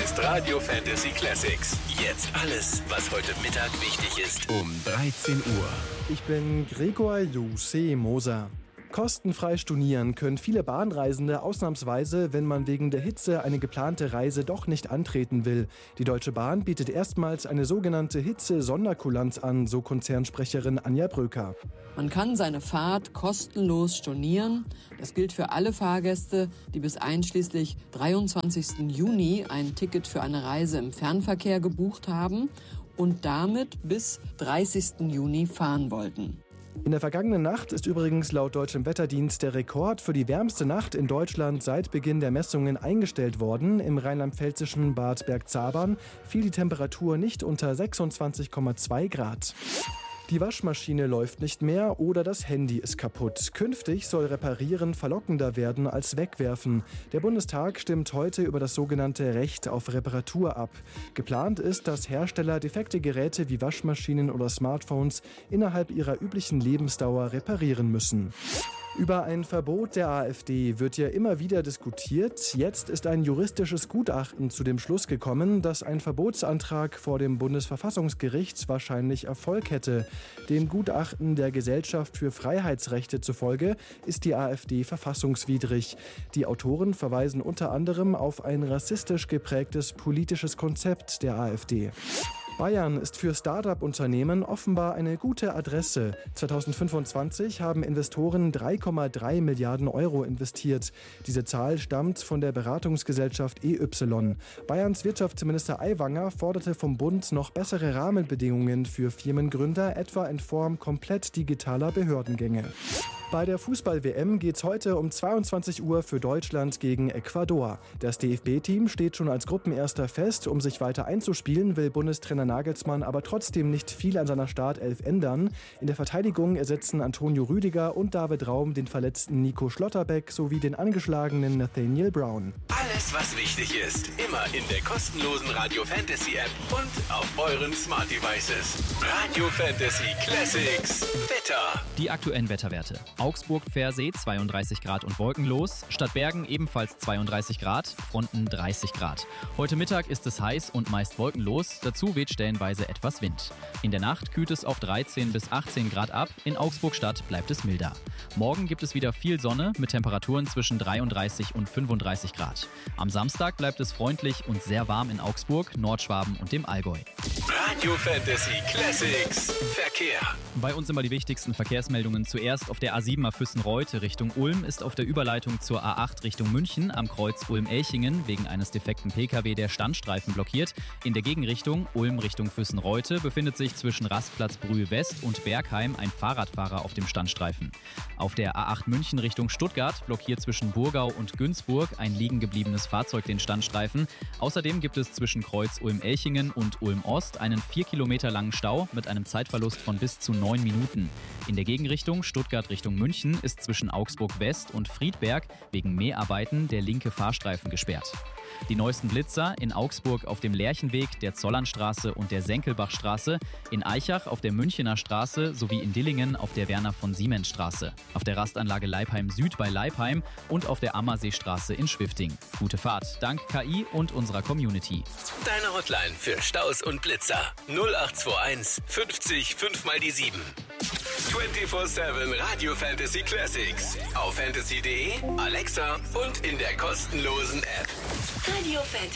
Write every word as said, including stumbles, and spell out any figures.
ist Radio Fantasy Classics. Jetzt alles, was heute Mittag wichtig ist, um dreizehn Uhr. Ich bin Gregor Jose Moser. Kostenfrei stornieren können viele Bahnreisende ausnahmsweise, wenn man wegen der Hitze eine geplante Reise doch nicht antreten will. Die Deutsche Bahn bietet erstmals eine sogenannte Hitze-Sonderkulanz an, so Konzernsprecherin Anja Bröker. Man kann seine Fahrt kostenlos stornieren. Das gilt für alle Fahrgäste, die bis einschließlich dreiundzwanzigsten Juni ein Ticket für eine Reise im Fernverkehr gebucht haben und damit bis dreißigsten Juni fahren wollten. In der vergangenen Nacht ist übrigens laut deutschem Wetterdienst der Rekord für die wärmste Nacht in Deutschland seit Beginn der Messungen eingestellt worden. Im rheinland-pfälzischen Bad Bergzabern fiel die Temperatur nicht unter sechsundzwanzig Komma zwei Grad. Die Waschmaschine läuft nicht mehr oder das Handy ist kaputt. Künftig soll Reparieren verlockender werden als Wegwerfen. Der Bundestag stimmt heute über das sogenannte Recht auf Reparatur ab. Geplant ist, dass Hersteller defekte Geräte wie Waschmaschinen oder Smartphones innerhalb ihrer üblichen Lebensdauer reparieren müssen. Über ein Verbot der AfD wird ja immer wieder diskutiert. Jetzt ist ein juristisches Gutachten zu dem Schluss gekommen, dass ein Verbotsantrag vor dem Bundesverfassungsgericht wahrscheinlich Erfolg hätte. Dem Gutachten der Gesellschaft für Freiheitsrechte zufolge ist die AfD verfassungswidrig. Die Autoren verweisen unter anderem auf ein rassistisch geprägtes politisches Konzept der AfD. Bayern ist für Start-up-Unternehmen offenbar eine gute Adresse. zweitausendfünfundzwanzig haben Investoren drei Komma drei Milliarden Euro investiert. Diese Zahl stammt von der Beratungsgesellschaft E Y. Bayerns Wirtschaftsminister Aiwanger forderte vom Bund noch bessere Rahmenbedingungen für Firmengründer, etwa in Form komplett digitaler Behördengänge. Bei der Fußball-W M geht's heute um zweiundzwanzig Uhr für Deutschland gegen Ecuador. Das D F B-Team steht schon als Gruppenerster fest. Um sich weiter einzuspielen, will Bundestrainer Nagelsmann aber trotzdem nicht viel an seiner Startelf ändern. In der Verteidigung ersetzen Antonio Rüdiger und David Raum den verletzten Nico Schlotterbeck sowie den angeschlagenen Nathaniel Brown. Alles, was wichtig ist, immer in der kostenlosen Radio Fantasy App und auf euren Smart Devices. Radio Fantasy Classics. Wetter. Die aktuellen Wetterwerte. Augsburg-Pfersee zweiunddreißig Grad und wolkenlos, Stadtbergen ebenfalls zweiunddreißig Grad, Fronten dreißig Grad. Heute Mittag ist es heiß und meist wolkenlos, dazu weht stellenweise etwas Wind. In der Nacht kühlt es auf dreizehn bis achtzehn Grad ab, in Augsburg-Stadt bleibt es milder. Morgen gibt es wieder viel Sonne mit Temperaturen zwischen dreiunddreißig und fünfunddreißig Grad. Am Samstag bleibt es freundlich und sehr warm in Augsburg, Nordschwaben und dem Allgäu. Radio Fantasy Classics Verkehr. Bei uns immer die wichtigsten Verkehrsmeldungen. Zuerst auf der A sieben Füssen-Reute Richtung Ulm ist auf der Überleitung zur A acht Richtung München am Kreuz Ulm-Elchingen wegen eines defekten P K W der Standstreifen blockiert. In der Gegenrichtung Ulm Richtung Füssen-Reute befindet sich zwischen Rastplatz Brühl West und Bergheim ein Fahrradfahrer auf dem Standstreifen. Auf der A acht München Richtung Stuttgart blockiert zwischen Burgau und Günzburg ein liegen gebliebenes Fahrzeug den Standstreifen. Außerdem gibt es zwischen Kreuz Ulm-Elchingen und Ulm-Ost einen vier Kilometer langen Stau mit einem Zeitverlust von bis zu neun Minuten. In der Gegenrichtung Stuttgart Richtung München ist zwischen Augsburg West und Friedberg wegen Mäharbeiten der linke Fahrstreifen gesperrt. Die neuesten Blitzer in Augsburg auf dem Lerchenweg, der Zollernstraße und der Senkelbachstraße, in Aichach auf der Münchener Straße sowie in Dillingen auf der Werner von Siemens Straße, auf der Rastanlage Leipheim Süd bei Leipheim und auf der Ammerseestraße in Schwifting. Gute Fahrt, dank K I und unserer Community. Deine Hotline für Staus und Blitzer null acht zwei eins fünfzig fünf mal die sieben. vierundzwanzig sieben Radio Fantasy Classics auf fantasy punkt de, Alexa und in der kostenlosen App. Radio Fantasy.